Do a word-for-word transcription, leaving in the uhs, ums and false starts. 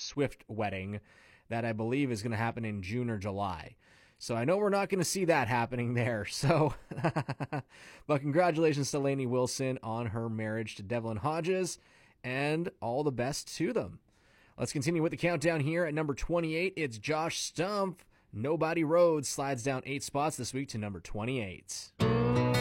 Swift wedding that I believe is going to happen in June or July. So I know we're not going to see that happening there. So, but congratulations to Lainey Wilson on her marriage to Devlin Hodges, and all the best to them. Let's continue with the countdown here. At number twenty-eight, it's Josh Stumpf. Nobody Road slides down eight spots this week to number twenty-eight.